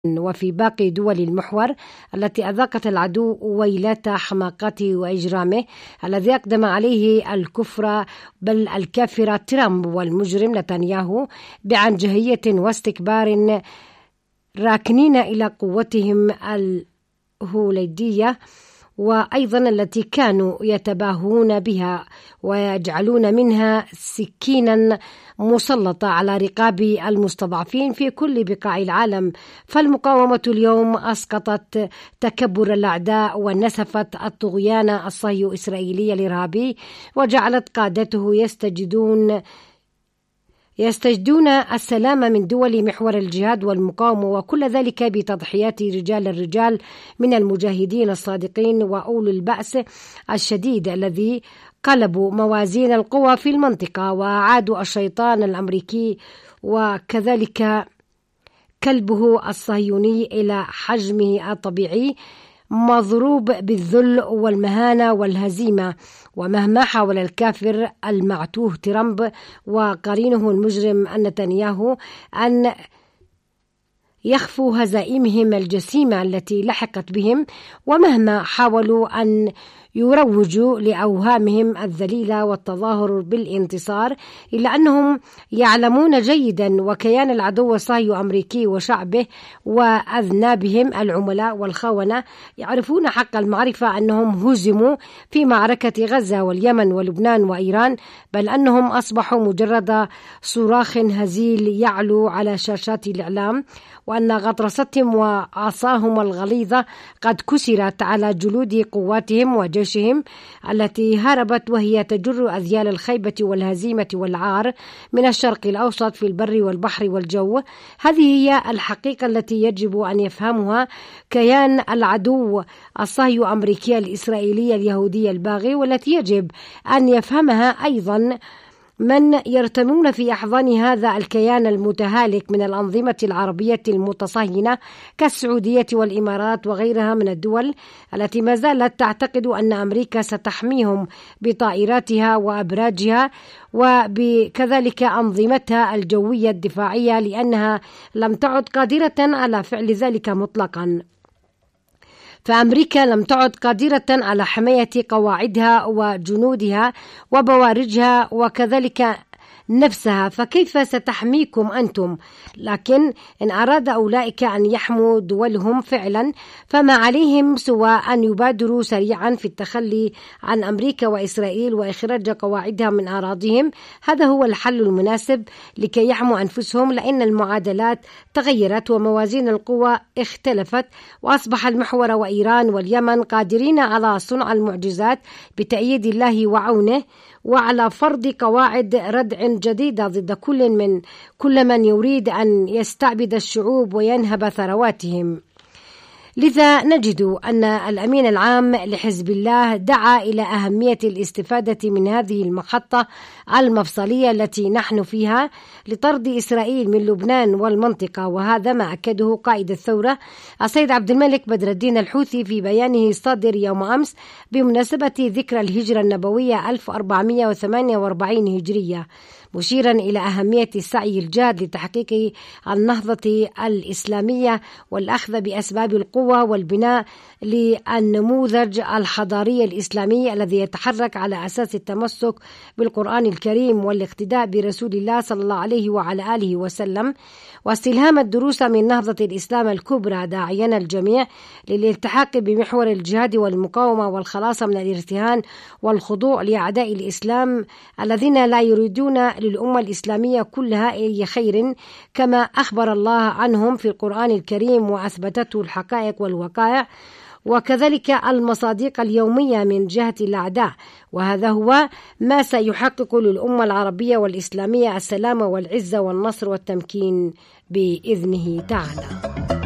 وفي باقي دول المحور التي أذاقت العدو ويلات حماقته وإجرامه الذي أقدم عليه الكفر بل الكافر ترامب والمجرم نتنياهو بعنجهية واستكبار راكنين إلى قوتهم الهوليدية، وأيضا التي كانوا يتباهون بها ويجعلون منها سكينا مسلطة على رقاب المستضعفين في كل بقاع العالم. فالمقاومة اليوم أسقطت تكبر الأعداء ونسفت الطغيان الصهيو إسرائيلي الإرهابي، وجعلت قادته يستجدون السلام من دول محور الجهاد والمقاومة، وكل ذلك بتضحيات الرجال من المجاهدين الصادقين وأولي البأس الشديد الذي قلبوا موازين القوى في المنطقة وعادوا الشيطان الأمريكي وكذلك كلبه الصهيوني إلى حجمه الطبيعي، مضروب بالذل والمهانة والهزيمة. ومهما حاول الكافر المعتوه ترامب وقرينه المجرم نتنياهو أن يخفوا هزائمهم الجسيمة التي لحقت بهم، ومهما حاولوا أن يروجوا لأوهامهم الذليلة والتظاهر بالانتصار، إلا أنهم يعلمون جيدا وكيان العدو الصهيوني أمريكي وشعبه وأذنابهم العملاء والخونة يعرفون حق المعرفة أنهم هزموا في معركة غزة واليمن ولبنان وإيران، بل أنهم أصبحوا مجرد صراخ هزيل يعلو على شاشات الإعلام، وأن غطرستهم وعصاهم الغليظة قد كسرت على جلود قواتهم وجيشهم التي هربت وهي تجر أذيال الخيبة والهزيمة والعار من الشرق الأوسط في البر والبحر والجو. هذه هي الحقيقة التي يجب أن يفهمها كيان العدو الصهيو أمريكي الإسرائيلي اليهودي الباغي، والتي يجب أن يفهمها أيضا من يرتمون في أحضان هذا الكيان المتهالك من الأنظمة العربية المتصهينة كالسعودية والإمارات وغيرها من الدول التي ما زالت تعتقد أن أمريكا ستحميهم بطائراتها وأبراجها وبكذلك أنظمتها الجوية الدفاعية، لأنها لم تعد قادرة على فعل ذلك مطلقا. فأمريكا لم تعد قادرة على حماية قواعدها وجنودها وبوارجها وكذلك نفسها، فكيف ستحميكم أنتم؟ لكن إن أراد أولئك أن يحموا دولهم فعلا فما عليهم سوى أن يبادروا سريعا في التخلي عن أمريكا وإسرائيل وإخراج قواعدها من أراضيهم. هذا هو الحل المناسب لكي يحموا أنفسهم، لأن المعادلات تغيرت وموازين القوى اختلفت، وأصبح المحور وإيران واليمن قادرين على صنع المعجزات بتأييد الله وعونه، وعلى فرض قواعد ردع جديدة ضد كل من يريد أن يستعبد الشعوب وينهب ثرواتهم. لذا نجد أن الأمين العام لحزب الله دعا إلى أهمية الاستفادة من هذه المحطة المفصلية التي نحن فيها لطرد إسرائيل من لبنان والمنطقة، وهذا ما أكده قائد الثورة السيد عبد الملك بدر الدين الحوثي في بيانه الصادر يوم أمس بمناسبة ذكرى الهجرة النبوية 1448 هجرية، مشيرا إلى أهمية السعي الجاد لتحقيق النهضة الإسلامية والأخذ بأسباب القوة والبناء للنموذج الحضاري الإسلامي الذي يتحرك على أساس التمسك بالقرآن الكريم والاقتداء برسول الله صلى الله عليه وعلى آله وسلم، واستلهام الدروس من نهضة الإسلام الكبرى، داعيا الجميع للالتحاق بمحور الجهاد والمقاومة والخلاص من الارتهان والخضوع لأعداء الإسلام الذين لا يريدون للأمة الإسلامية كلها أي خير، كما أخبر الله عنهم في القرآن الكريم وأثبتته الحقائق والوقائع وكذلك المصادق اليومية من جهة الأعداء. وهذا هو ما سيحقق للأمة العربية والإسلامية السلام والعزة والنصر والتمكين بإذنه تعالى.